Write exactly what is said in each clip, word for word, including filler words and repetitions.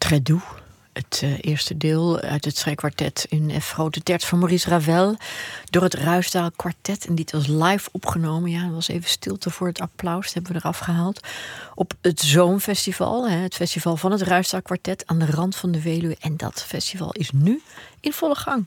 Très doux. Het uh, eerste deel uit het strijkkwartet in F grote terts van Maurice Ravel door het Ruisdael Kwartet. En dit was live opgenomen. Ja, er was even stilte voor het applaus. Dat hebben we eraf gehaald. Op het Zoomfestival, hè, het festival van het Ruisdael Kwartet aan de rand van de Veluwe. En dat festival is nu in volle gang.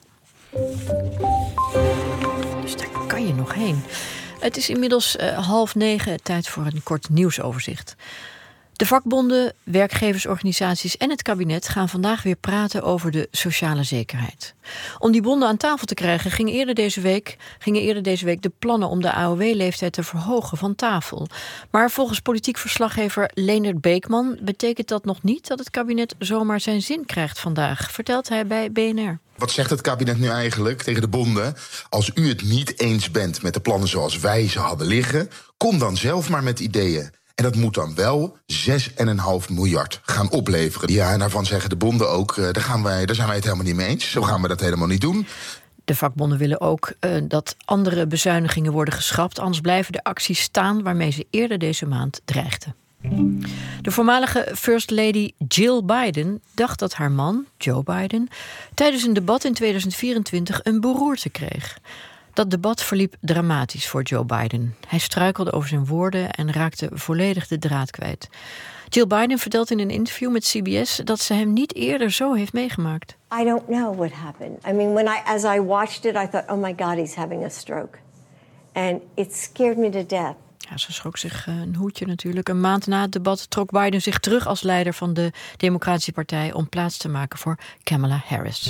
Dus daar kan je nog heen. Het is inmiddels uh, half negen, tijd voor een kort nieuwsoverzicht. De vakbonden, werkgeversorganisaties en het kabinet gaan vandaag weer praten over de sociale zekerheid. Om die bonden aan tafel te krijgen gingen eerder deze week, gingen eerder deze week de plannen om de A O W-leeftijd te verhogen van tafel. Maar volgens politiek verslaggever Leendert Beekman betekent dat nog niet dat het kabinet zomaar zijn zin krijgt vandaag, vertelt hij bij B N R. Wat zegt het kabinet nu eigenlijk tegen de bonden? Als u het niet eens bent met de plannen zoals wij ze hadden liggen, kom dan zelf maar met ideeën. En dat moet dan wel zes komma vijf miljard gaan opleveren. Ja, en daarvan zeggen de bonden ook, uh, daar, gaan wij, daar zijn wij het helemaal niet mee eens. Zo gaan we dat helemaal niet doen. De vakbonden willen ook uh, dat andere bezuinigingen worden geschrapt. Anders blijven de acties staan waarmee ze eerder deze maand dreigden. De voormalige First Lady Jill Biden dacht dat haar man, Joe Biden, tijdens een debat in tweeduizend vierentwintig een beroerte kreeg. Dat debat verliep dramatisch voor Joe Biden. Hij struikelde over zijn woorden en raakte volledig de draad kwijt. Jill Biden vertelt in een interview met C B S dat ze hem niet eerder zo heeft meegemaakt. I don't know what happened. I mean, when I, as I watched it, I thought, oh my God, he's having a stroke. And it scared me to death. Ja, ze schrok zich een hoedje natuurlijk. Een maand na het debat trok Biden zich terug als leider van de Democratische Partij om plaats te maken voor Kamala Harris.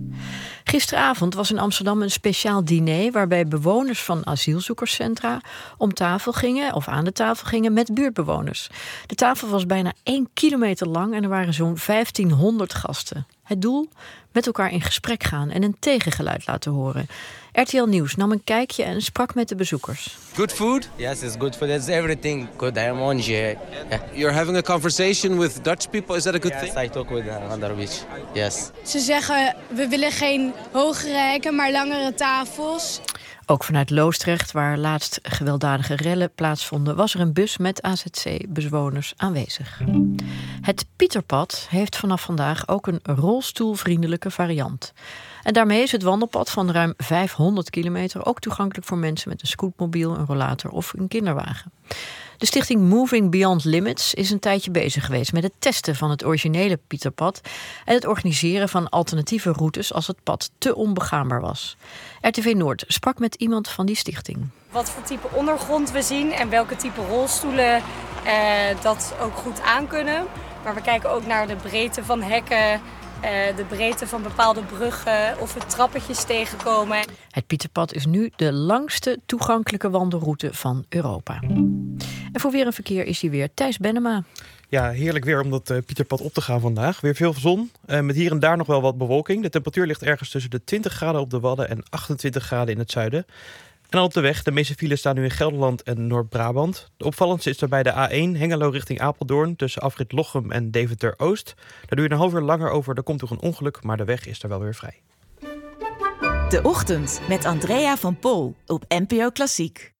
Gisteravond was in Amsterdam een speciaal diner waarbij bewoners van asielzoekerscentra om tafel gingen of aan de tafel gingen met buurtbewoners. De tafel was bijna één kilometer lang en er waren zo'n vijftienhonderd gasten. Het doel? Met elkaar in gesprek gaan en een tegengeluid laten horen. R T L Nieuws nam een kijkje en sprak met de bezoekers. Good food? Yes, it's good food. It's everything good. I'm on here. Yeah. You're having a conversation with Dutch people. Is that a good yes, thing? I talk with uh, on the beach. Yes. Ze zeggen, we willen geen hogere hekken, maar langere tafels. Ook vanuit Loosdrecht, waar laatst gewelddadige rellen plaatsvonden, was er een bus met A Z C-bewoners aanwezig. Het Pieterpad heeft vanaf vandaag ook een rolstoelvriendelijke variant. En daarmee is het wandelpad van ruim vijfhonderd kilometer ook toegankelijk voor mensen met een scootmobiel, een rollator of een kinderwagen. De stichting Moving Beyond Limits is een tijdje bezig geweest met het testen van het originele Pieterpad en het organiseren van alternatieve routes als het pad te onbegaanbaar was. R T V Noord sprak met iemand van die stichting. Wat voor type ondergrond we zien en welke type rolstoelen eh, dat ook goed aankunnen. Maar we kijken ook naar de breedte van hekken, Uh, de breedte van bepaalde bruggen of we trappetjes tegenkomen. Het Pieterpad is nu de langste toegankelijke wandelroute van Europa. En voor weer een verkeer is hier weer Thijs Bennema. Ja, heerlijk weer om dat uh, Pieterpad op te gaan vandaag. Weer veel zon, uh, met hier en daar nog wel wat bewolking. De temperatuur ligt ergens tussen de twintig graden op de Wadden en achtentwintig graden in het zuiden. En dan op de weg, de meeste files staan nu in Gelderland en Noord-Brabant. De opvallendste is daarbij de A één, Hengelo richting Apeldoorn, tussen afrit Lochem en Deventer-Oost. Daar doe je een half uur langer over, er komt toch een ongeluk, maar de weg is er wel weer vrij. De Ochtend met Andrea van Pol op N P O Klassiek.